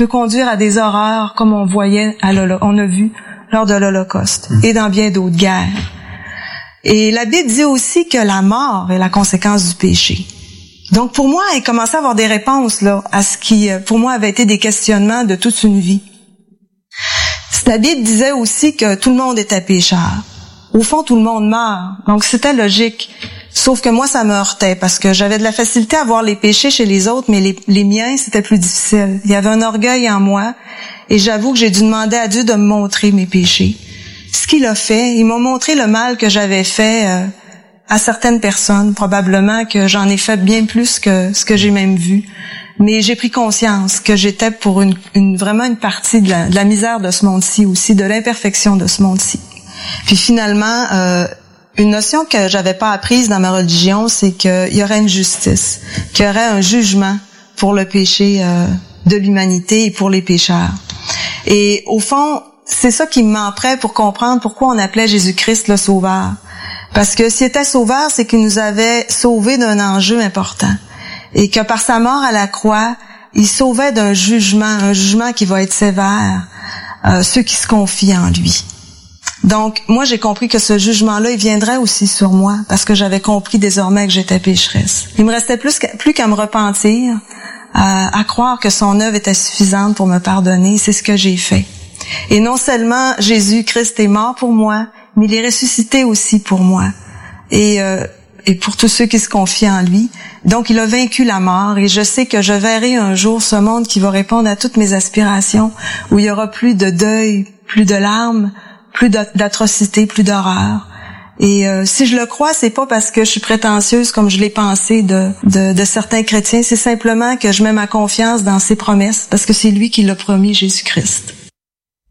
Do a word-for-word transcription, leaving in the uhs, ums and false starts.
peut conduire à des horreurs comme on voyait, à l'holo- on a vu lors de l'Holocauste mmh. et dans bien d'autres guerres. Et la Bible dit aussi que la mort est la conséquence du péché. Donc pour moi, il commençait à avoir des réponses là à ce qui, pour moi, avait été des questionnements de toute une vie. La Bible disait aussi que tout le monde était pécheur. Au fond, tout le monde meurt. Donc c'était logique. Sauf que moi, ça me heurtait parce que j'avais de la facilité à voir les péchés chez les autres, mais les, les miens, c'était plus difficile. Il y avait un orgueil en moi et j'avoue que j'ai dû demander à Dieu de me montrer mes péchés. Ce qu'il a fait, il m'a montré le mal que j'avais fait euh, à certaines personnes. Probablement que j'en ai fait bien plus que ce que j'ai même vu. Mais j'ai pris conscience que j'étais pour une, une vraiment une partie de la, de la misère de ce monde-ci aussi, de l'imperfection de ce monde-ci. Puis finalement, euh, une notion que j'avais pas apprise dans ma religion, c'est qu'il y aurait une justice, qu'il y aurait un jugement pour le péché euh, de l'humanité et pour les pécheurs. Et au fond, c'est ça qui me manquerait pour comprendre pourquoi on appelait Jésus-Christ le Sauveur. Parce que s'il était Sauveur, c'est qu'il nous avait sauvés d'un enjeu important. Et que par sa mort à la croix, il sauvait d'un jugement, un jugement qui va être sévère, euh, ceux qui se confient en lui. Donc, moi, j'ai compris que ce jugement-là, il viendrait aussi sur moi, parce que j'avais compris désormais que j'étais pécheresse. Il me restait plus qu'à, plus qu'à me repentir, à, à croire que son œuvre était suffisante pour me pardonner. C'est ce que j'ai fait. Et non seulement Jésus-Christ est mort pour moi, mais il est ressuscité aussi pour moi. Et, euh, et pour tous ceux qui se confient en lui. Donc, il a vaincu la mort, et je sais que je verrai un jour ce monde qui va répondre à toutes mes aspirations, où il y aura plus de deuil, plus de larmes, plus d'atrocités, plus d'horreur. Et euh, si je le crois, c'est pas parce que je suis prétentieuse comme je l'ai pensé de, de, de certains chrétiens, c'est simplement que je mets ma confiance dans ses promesses, parce que c'est lui qui l'a promis, Jésus-Christ.